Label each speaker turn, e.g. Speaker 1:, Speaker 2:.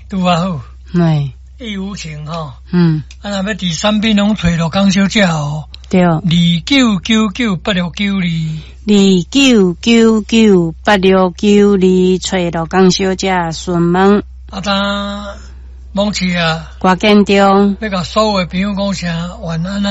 Speaker 1: 拄啊好，
Speaker 2: 哎，
Speaker 1: 义无情吼。
Speaker 2: 啊，
Speaker 1: 若要第三品拢找落江小姐哦。
Speaker 2: 对
Speaker 1: 29998692
Speaker 2: 29998692找到江小姐询问。
Speaker 1: 啊，当蒙起啊，
Speaker 2: 挂建中，
Speaker 1: 要甲所有的朋友讲声晚安啊。